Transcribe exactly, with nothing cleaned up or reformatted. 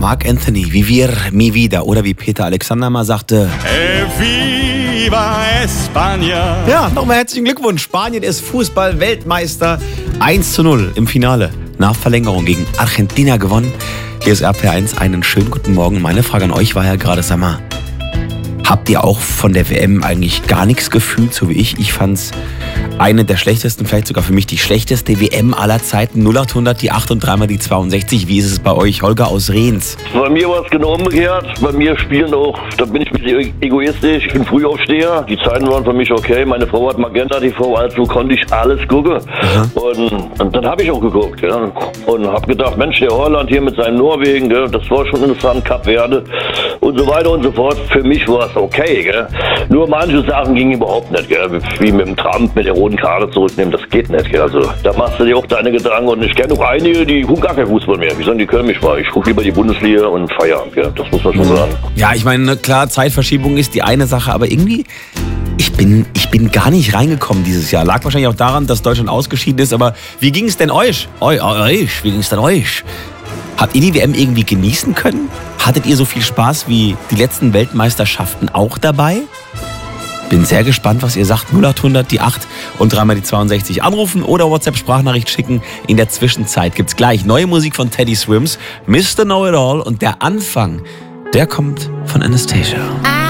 Mark Anthony, Vivir mi vida. Oder wie Peter Alexander mal sagte, E viva España. Ja, nochmal herzlichen Glückwunsch. Spanien ist Fußball-Weltmeister. eins zu null im Finale. Nach Verlängerung gegen Argentina gewonnen. Hier ist R P eins. Einen schönen guten Morgen. Meine Frage an euch war ja gerade, sag mal, habt ihr auch von der W M eigentlich gar nichts gefühlt, so wie ich? Ich fand's eine der schlechtesten, vielleicht sogar für mich die schlechteste W M aller Zeiten. null acht hundert, die acht und dreimal die zweiundsechzig. Wie ist es bei euch? Holger aus Rehns. Bei mir war es genau umgekehrt. Bei mir spielen auch, da bin ich ein bisschen egoistisch. Ich bin Frühaufsteher. Die Zeiten waren für mich okay. Meine Frau hat Magenta T V, also konnte ich alles gucken. Und, und dann habe ich auch geguckt. Ja. Und habe gedacht, Mensch, der Holland hier mit seinem Norwegen, gell, das war schon interessant, Kap Verde und so weiter und so fort. Für mich war es okay. Gell. Nur manche Sachen gingen überhaupt nicht. Gell. Wie mit dem Trump, mit der roten Karte zurücknehmen, das geht nicht. Gell. Also da machst du dir auch deine Gedanken. Und ich kenne auch einige, die gucken gar kein Fußball mehr. Die sagen, die können mich mal. Ich gucke lieber die Bundesliga und Feierabend. Gell. Das muss man schon sagen. Ja, ich meine, klar, Zeitverschiebung ist die eine Sache, aber irgendwie, ich bin, ich bin gar nicht reingekommen dieses Jahr. Lag wahrscheinlich auch daran, dass Deutschland ausgeschieden ist, aber wie ging es denn euch? Eu, euch? Wie ging es denn euch? Habt ihr die W M irgendwie genießen können? Hattet ihr so viel Spaß wie die letzten Weltmeisterschaften auch dabei? Bin sehr gespannt, was ihr sagt. null acht hundert, die acht und dreimal die zweiundsechzig. Anrufen oder WhatsApp-Sprachnachricht schicken. In der Zwischenzeit gibt's gleich neue Musik von Teddy Swims, Mister Know-It-All, und der Anfang, der kommt von Anastasia.